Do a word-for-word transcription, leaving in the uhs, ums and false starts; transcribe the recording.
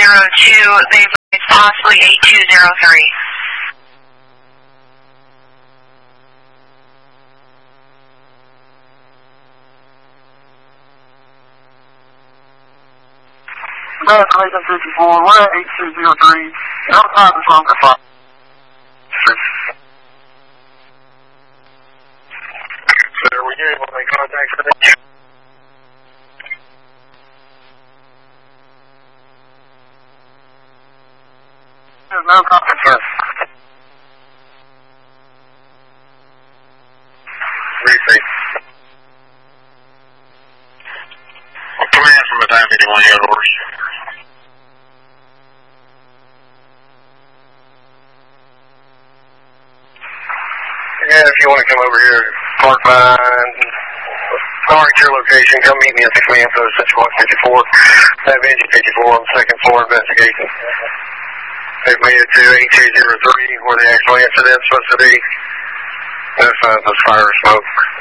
zero two, they've it's possibly eight two zero three. Back Clayton fifty-four, we're at eight two zero three. No time to phone for five. Sir, were you able to make contact with them? There's no contact, sir. Receive. Well, command from the time anyone you have orders. Yeah, if you want to come over here, park behind, park at your location, come meet me at the command post at Squawk fifty-four. That Vinci fifty-four on the second floor investigation. They've made it to eight two zero three where the actual incident's supposed to be. No signs of fire or smoke.